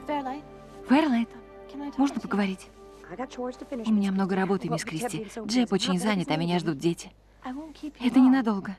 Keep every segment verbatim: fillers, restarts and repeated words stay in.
Фэрлайт, можно поговорить? У меня много работы, мисс Кристи. Джеб очень занят, а меня ждут дети. Это ненадолго.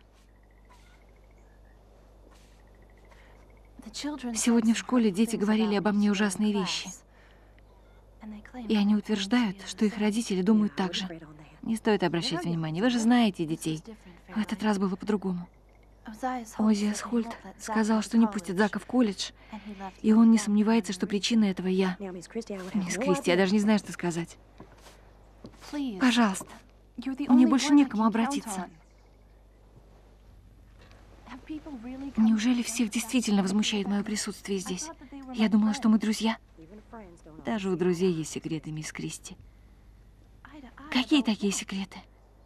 Сегодня в школе дети говорили обо мне ужасные вещи. И они утверждают, что их родители думают так же. Не стоит обращать внимания, вы же знаете детей. В этот раз было по-другому. Озиас Хольт сказал, что не пустит Зака в колледж, и он не сомневается, что причина этого я. Мисс Кристи, я даже не знаю, что сказать. Пожалуйста, мне больше некому обратиться. Неужели всех действительно возмущает мое присутствие здесь? Я думала, что мы друзья. Даже у друзей есть секреты, мисс Кристи. Какие такие секреты?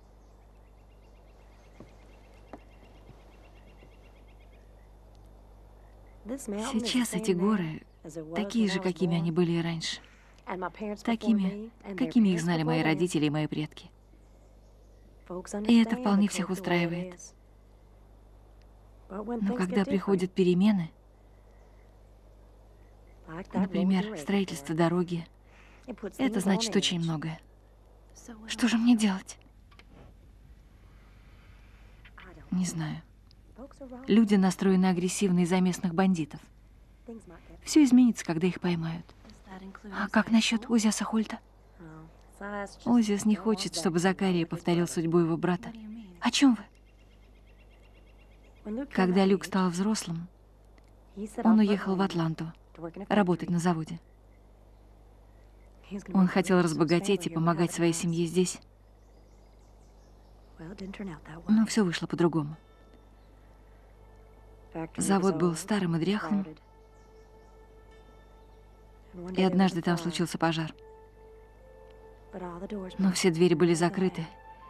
Сейчас эти горы такие же, какими они были и раньше. Такими, какими их знали мои родители и мои предки. И это вполне всех устраивает. Но когда приходят перемены, например, строительство дороги, это значит очень многое. Что же мне делать? Не знаю. Люди настроены агрессивно из-за местных бандитов. Все изменится, когда их поймают. А как насчет Озиаса Хольта? Озиас не хочет, чтобы Закария повторил судьбу его брата. О чем вы? Когда Люк стал взрослым, он уехал в Атланту работать на заводе. Он хотел разбогатеть и помогать своей семье здесь. Но все вышло по-другому. Завод был старым и дряхлым, и однажды там случился пожар. Но все двери были закрыты,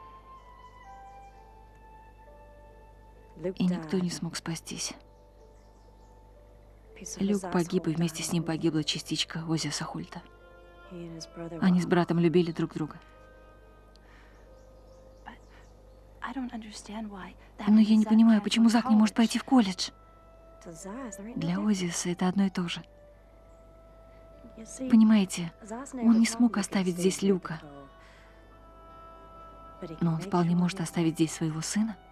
и никто не смог спастись. Люк погиб, и вместе с ним погибла частичка Озиаса Хольта. Они с братом любили друг друга. Но я не понимаю, почему Зак не может пойти в колледж. Для Озиаса это одно и то же. Понимаете, он не смог оставить здесь Люка. Но он вполне может оставить здесь своего сына.